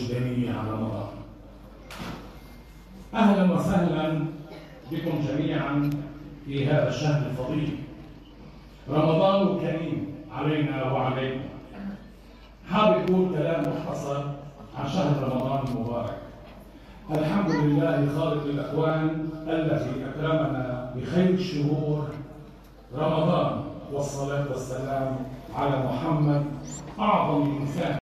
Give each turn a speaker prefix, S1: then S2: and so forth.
S1: جميعا رمضان. أهلا وسهلا بكم جميعا في هذا الشهر الفضيل، رمضان كريم علينا وعليكم. حابب أقول كلام مختصر عن شهر رمضان المبارك. الحمد لله خالق الأكوان الذي أكرمنا بخير الشهور رمضان، والصلاة والسلام على محمد أعظم إنسان